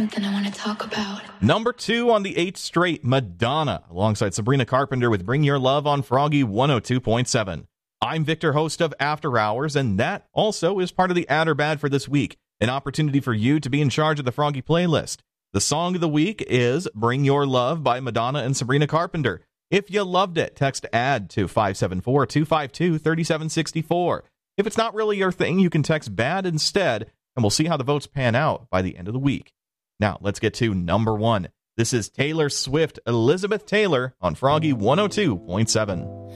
something I want to talk about. Number 2 on the 8th straight, Madonna, alongside Sabrina Carpenter with Bring Your Love on Froggy 102.7. I'm Victor, host of After Hours, and that also is part of the Ad or Bad for this week, an opportunity for you to be in charge of the Froggy playlist. The song of the week is Bring Your Love by Madonna and Sabrina Carpenter. If you loved it, text AD to 574-252-3764. If it's not really your thing, you can text BAD instead, and we'll see how the votes pan out by the end of the week. Now, let's get to number 1. This is Taylor Swift, Elizabeth Taylor on Froggy 102.7.